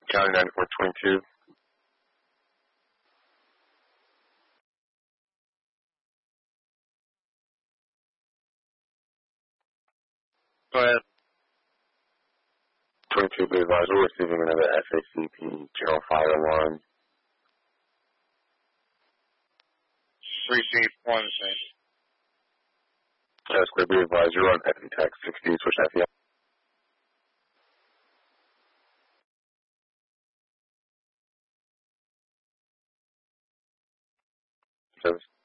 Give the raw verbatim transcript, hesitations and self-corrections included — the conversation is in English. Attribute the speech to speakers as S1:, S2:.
S1: County ninety-four twenty-two.
S2: Go ahead.
S1: twenty-two, be advised, we're receiving another S A C P general fire alarm.
S2: Receive one thing.
S1: That's clear, be advised, you're on F E T A C sixty, switch F E I. Service.